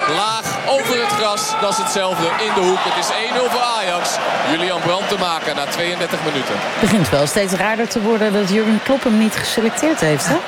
Laag over het gras, dat is hetzelfde in de hoek. Het is 1-0 voor Ajax. Julian Brandt te maken na 32 minuten. Het begint wel steeds raarder te worden dat Jurgen Klopp hem niet geselecteerd heeft, hè?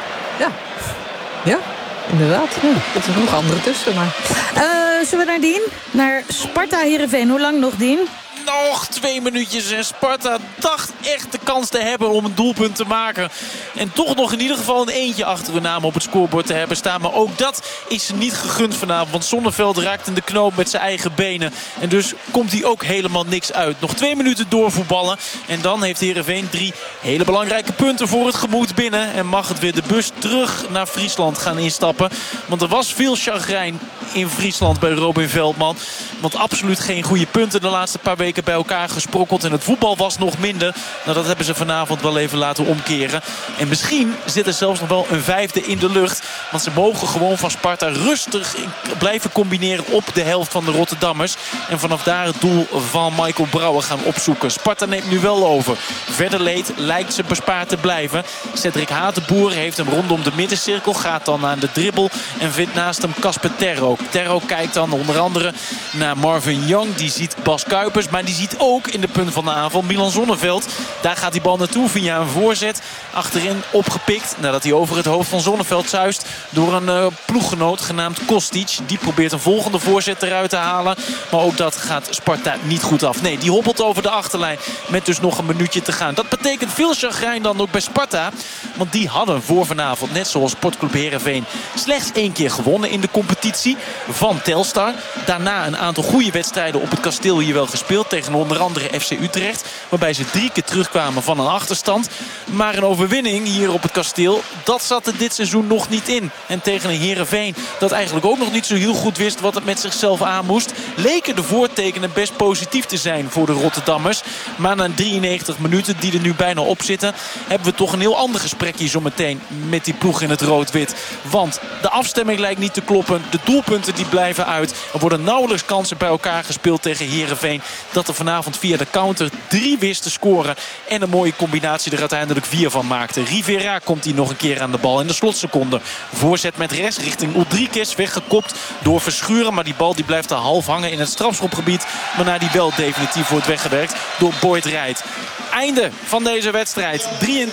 Ja, inderdaad. Ja. Er zijn nog andere tussen, maar... Zullen we naar Dien? Naar Sparta-Heerenveen. Hoe lang nog, Dien? Nog 2 minuutjes en Sparta dacht echt de kans te hebben om een doelpunt te maken. En toch nog in ieder geval een eentje achter hun naam op het scorebord te hebben staan. Maar ook dat is ze niet gegund vanavond. Want Zonneveld raakt in de knoop met zijn eigen benen. En dus komt hij ook helemaal niks uit. Nog 2 minuten doorvoetballen. En dan heeft Heerenveen 3 hele belangrijke punten voor het gemoed binnen. En mag het weer de bus terug naar Friesland gaan instappen. Want er was veel chagrijn in Friesland bij Robin Veldman. Want absoluut geen goede punten de laatste paar weken bij elkaar gesprokkeld. En het voetbal was nog minder. Nou, dat hebben ze vanavond wel even laten omkeren. En misschien zit er zelfs nog wel een 5e in de lucht. Want ze mogen gewoon van Sparta rustig blijven combineren op de helft van de Rotterdammers. En vanaf daar het doel van Michael Brouwer gaan opzoeken. Sparta neemt nu wel over. Verder leed lijkt ze bespaard te blijven. Cedric Hatenboer heeft hem rondom de middencirkel. Gaat dan aan de dribbel en vindt naast hem Casper Terro. Terro kijkt dan onder andere naar Marvin Young. Die ziet Bas Kuipers. Maar die ziet ook in de punt van de aanval Milan Zonneveld. Daar gaat die bal naartoe via een voorzet. Achterin opgepikt nadat hij over het hoofd van Zonneveld zuist door een ploeggenoot genaamd Kostic. Die probeert een volgende voorzet eruit te halen. Maar ook dat gaat Sparta niet goed af. Nee, die hobbelt over de achterlijn met dus nog een minuutje te gaan. Dat betekent veel chagrijn dan ook bij Sparta. Want die hadden voor vanavond, net zoals Sportclub Heerenveen, slechts 1 keer gewonnen in de competitie van Telstar. Daarna een aantal goede wedstrijden op het kasteel hier wel gespeeld. Tegen onder andere FC Utrecht. Waarbij ze 3 keer terugkwamen van een achterstand. Maar een overwinning hier op het kasteel, dat zat er dit seizoen nog niet in. En tegen een Heerenveen dat eigenlijk ook nog niet zo heel goed wist wat het met zichzelf aan moest, leken de voortekenen best positief te zijn voor de Rotterdammers. Maar na 93 minuten die er nu bijna op zitten, hebben we toch een heel ander gesprekje zo meteen met die ploeg in het rood-wit. Want de afstemming lijkt niet te kloppen. De doelpunten die blijven uit. Er worden nauwelijks kansen bij elkaar gespeeld tegen Heerenveen. Dat er vanavond via de counter 3 wist te scoren. En een mooie combinatie er uiteindelijk 4 van maakte. Rivera komt hier nog een keer aan de bal in de slotseconde. Voorzet met rechts richting Ulrikes. Weggekopt door Verschuren. Maar die bal die blijft er half hangen in het strafschopgebied. Waarna die wel definitief wordt weggewerkt door Boyd Rijt. Einde van deze wedstrijd.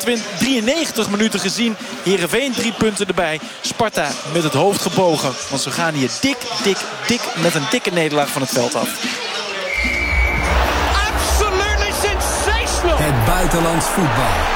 93 minuten gezien. Heerenveen 3 punten erbij. Sparta met het hoofd gebogen. Want ze gaan hier dik met een dikke nederlaag van het veld af. Absolutely sensational. Het buitenlands voetbal.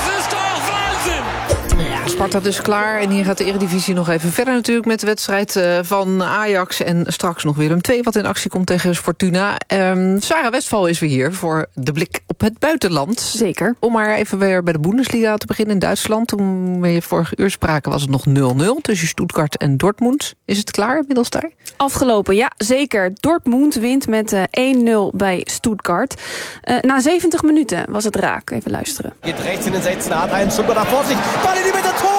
Sparta dus klaar. En hier gaat de Eredivisie nog even verder natuurlijk met de wedstrijd van Ajax. En straks nog Willem II wat in actie komt tegen Fortuna. Sarah Westphal is weer hier voor de blik op het buitenland. Zeker. Om maar even weer bij de Bundesliga te beginnen in Duitsland. Toen we vorige uur spraken was het nog 0-0 tussen Stuttgart en Dortmund. Is het klaar inmiddels daar? Afgelopen, ja zeker. Dortmund wint met 1-0 bij Stuttgart. Na 70 minuten was het raak. Even luisteren. Geht rechts in den 16. Hat einen Stuttgart nach vor sich. Ball in die Mitte. Tor!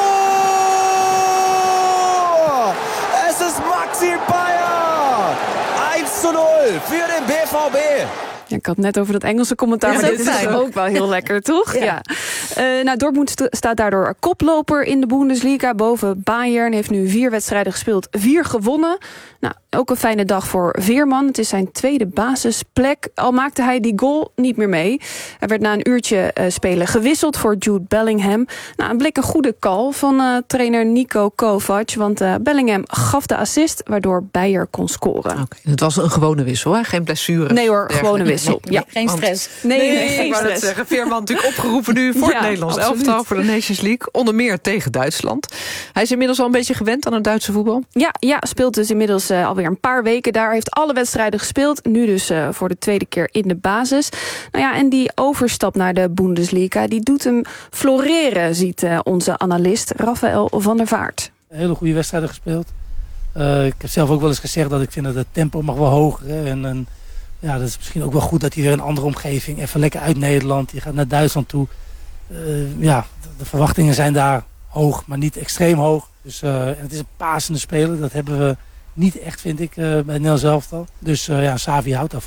Es ist Maxi Bayer! 1-0 für den BVB. Ja, ik had net over dat Engelse commentaar, maar dit is ook wel heel lekker, toch? Ja. Nou, Dortmund staat daardoor koploper in de Bundesliga boven Bayern. Heeft nu 4 wedstrijden gespeeld, 4 gewonnen. Nou, ook een fijne dag voor Veerman. Het is zijn tweede basisplek. Al maakte hij die goal niet meer mee. Hij werd na een uurtje spelen gewisseld voor Jude Bellingham. Nou, een blik een goede call van trainer Nico Kovac. Want Bellingham gaf de assist, waardoor Bayer kon scoren. Okay. Het was een gewone wissel, hè? Geen blessure? Nee hoor, gewone wissel. Nee, geen stress. Nee, geen stress. Zeggen. Veerman natuurlijk opgeroepen nu voor het Nederlands elftal, voor de Nations League. Onder meer tegen Duitsland. Hij is inmiddels al een beetje gewend aan het Duitse voetbal. Ja, speelt dus inmiddels alweer een paar weken daar. Heeft alle wedstrijden gespeeld. Nu dus voor de tweede keer in de basis. Nou ja, en die overstap naar de Bundesliga, die doet hem floreren, ziet onze analist Rafael van der Vaart. Hele goede wedstrijden gespeeld. Ik heb zelf ook wel eens gezegd dat ik vind dat het tempo mag wel hoger. Hè? En ja, dat is misschien ook wel goed dat hij weer een andere omgeving, even lekker uit Nederland. Die gaat naar Duitsland toe. Ja, de verwachtingen zijn daar hoog, maar niet extreem hoog. Dus en het is een pasende speler. Dat hebben we niet echt, vind ik, bij Nederlands elftal. Dus ja, Xavi houdt daarvan.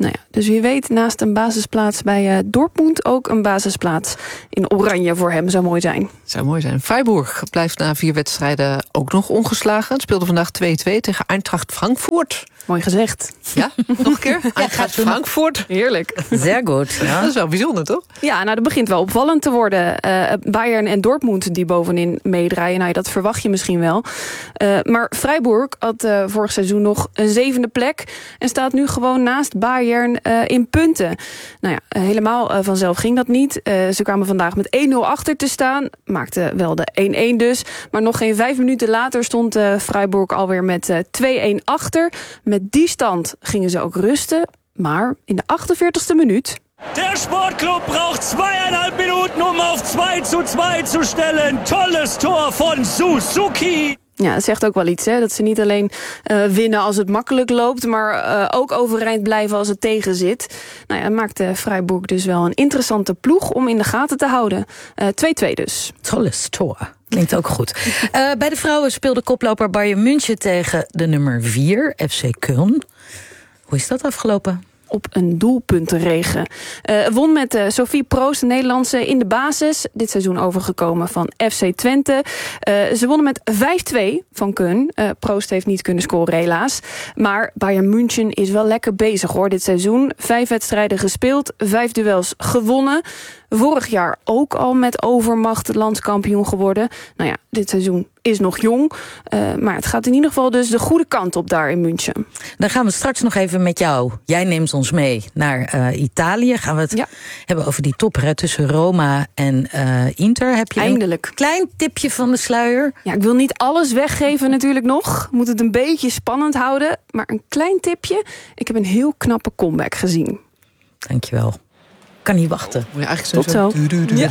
Nou ja, dus wie weet naast een basisplaats bij Dortmund ook een basisplaats in oranje voor hem zou mooi zijn. Zou mooi zijn. Freiburg blijft na 4 wedstrijden ook nog ongeslagen. Het speelde vandaag 2-2 tegen Eintracht Frankfurt. Mooi gezegd. Ja, nog een keer? Eintracht Frankfurt. Heerlijk. Zeer goed. Ja. Dat is wel bijzonder, toch? Ja, nou, dat begint wel opvallend te worden. Bayern en Dortmund die bovenin meedraaien. Nou, dat verwacht je misschien wel. Maar Freiburg had vorig seizoen nog een 7e plek. En staat nu gewoon naast Bayern in punten. Nou ja, helemaal vanzelf ging dat niet. Ze kwamen vandaag met 1-0 achter te staan. Maakten wel de 1-1 dus. Maar nog geen 5 minuten later stond Freiburg alweer met 2-1 achter. Met die stand gingen ze ook rusten. Maar in de 48e minuut... Der Sportclub braucht 2,5 Minuten om auf 2:2 te stellen. Tolles Tor van Suzuki. Ja, het zegt ook wel iets, hè? Dat ze niet alleen winnen als het makkelijk loopt, maar ook overeind blijven als het tegen zit. Nou ja, dat maakt Freiburg dus wel een interessante ploeg om in de gaten te houden. 2-2 dus. Tolles Tor. Klinkt ook goed. Bij de vrouwen speelde koploper Bayern München tegen de nummer 4, FC Köln. Hoe is dat afgelopen? Op een doelpuntenregen. Won met Sophie Proost, de Nederlandse, in de basis. Dit seizoen overgekomen van FC Twente. Ze wonnen met 5-2 van Köln. Proost heeft niet kunnen scoren helaas. Maar Bayern München is wel lekker bezig hoor dit seizoen. 5 wedstrijden gespeeld, 5 duels gewonnen. Vorig jaar ook al met overmacht landskampioen geworden. Nou ja, dit seizoen is nog jong. Maar het gaat in ieder geval dus de goede kant op daar in München. Dan gaan we straks nog even met jou. Jij neemt ons mee naar Italië. Gaan we het hebben over die topper tussen Roma en Inter. Heb je eindelijk een klein tipje van de sluier? Ja, ik wil niet alles weggeven natuurlijk nog. Moet het een beetje spannend houden. Maar een klein tipje. Ik heb een heel knappe comeback gezien. Dankjewel. Kan niet wachten. Moet je eigenlijk tot zo. Ja.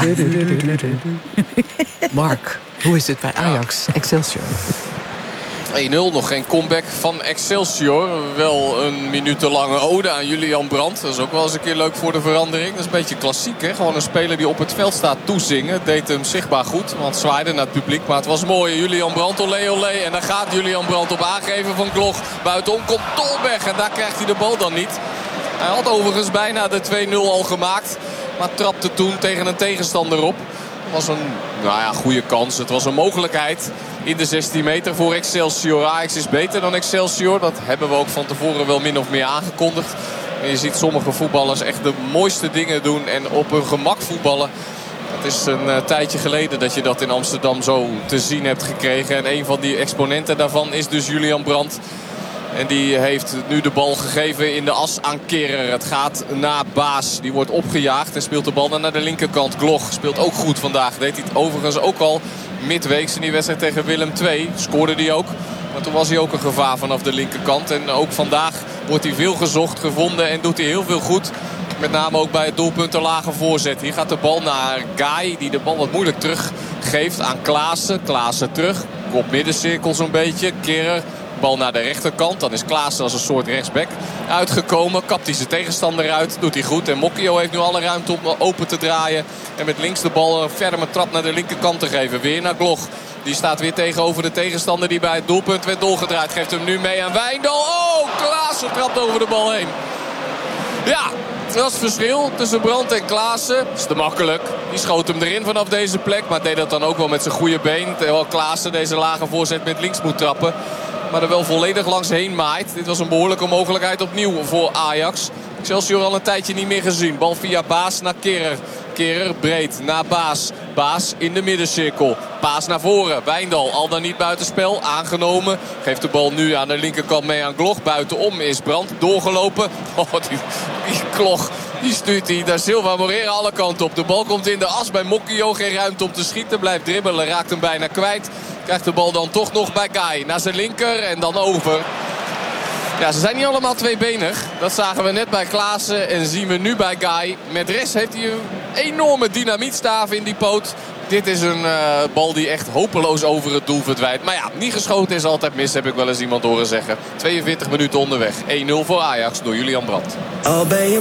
Mark, hoe is het bij Ajax Excelsior? 1-0, nog geen comeback van Excelsior. Wel een minutenlange ode aan Julian Brandt. Dat is ook wel eens een keer leuk voor de verandering. Dat is een beetje klassiek, hè? Gewoon een speler die op het veld staat toezingen. Het deed hem zichtbaar goed, want zwaaide naar het publiek. Maar het was mooi. Julian Brandt, olé, olé. En daar gaat Julian Brandt op aangeven van Gloch. Buitenom komt Dolberg en daar krijgt hij de bal dan niet. Hij had overigens bijna de 2-0 al gemaakt. Maar trapte toen tegen een tegenstander op. Het was een goede kans. Het was een mogelijkheid in de 16 meter voor Excelsior. Ajax is beter dan Excelsior. Dat hebben we ook van tevoren wel min of meer aangekondigd. En je ziet sommige voetballers echt de mooiste dingen doen. En op hun gemak voetballen. Het is een tijdje geleden dat je dat in Amsterdam zo te zien hebt gekregen. En een van die exponenten daarvan is dus Julian Brandt. En die heeft nu de bal gegeven in de as aan Kehrer. Het gaat naar Baas. Die wordt opgejaagd en speelt de bal dan naar de linkerkant. Gloch speelt ook goed vandaag. Deed hij het overigens ook al midweeks in die wedstrijd tegen Willem II. Scoorde hij ook. Maar toen was hij ook een gevaar vanaf de linkerkant. En ook vandaag wordt hij veel gezocht, gevonden en doet hij heel veel goed. Met name ook bij het doelpunt een lage voorzet. Hier gaat de bal naar Guy, die de bal wat moeilijk teruggeeft aan Klaassen. Klaassen terug, op middencirkel zo'n beetje. Kehrer. Bal naar de rechterkant. Dan is Klaassen als een soort rechtsback uitgekomen. Kapt hij zijn tegenstander uit. Doet hij goed. En Mokio heeft nu alle ruimte om open te draaien. En met links de bal een ferme trap naar de linkerkant te geven. Weer naar Gloch. Die staat weer tegenover de tegenstander die bij het doelpunt werd doorgedraaid. Geeft hem nu mee aan Wijndal. Oh, Klaassen trapt over de bal heen. Ja, dat is het verschil tussen Brandt en Klaassen. Dat is te makkelijk. Die schoot hem erin vanaf deze plek. Maar deed dat dan ook wel met zijn goede been. Terwijl Klaassen deze lage voorzet met links moet trappen. Maar er wel volledig langs heen maait. Dit was een behoorlijke mogelijkheid opnieuw voor Ajax. Excelsior al een tijdje niet meer gezien. Bal via Baas naar Kehrer. Kehrer breed naar Baas. Baas in de middencirkel. Paas naar voren. Wijndal al dan niet buitenspel. Aangenomen. Geeft de bal nu aan de linkerkant mee aan Gloch. Buitenom is Brandt doorgelopen. Oh, die Gloch. Die stuurt hij naar Silva Moreira alle kanten op. De bal komt in de as bij Mokio. Geen ruimte om te schieten. Blijft dribbelen. Raakt hem bijna kwijt. Krijgt de bal dan toch nog bij Guy. Naar zijn linker en dan over. Ja, ze zijn niet allemaal tweebenig. Dat zagen we net bij Klaassen en zien we nu bij Guy. Met rest heeft hij een enorme dynamietstaaf in die poot. Dit is een bal die echt hopeloos over het doel verdwijnt. Maar ja, niet geschoten is altijd mis, heb ik wel eens iemand horen zeggen. 42 minuten onderweg. 1-0 voor Ajax door Julian Brandt.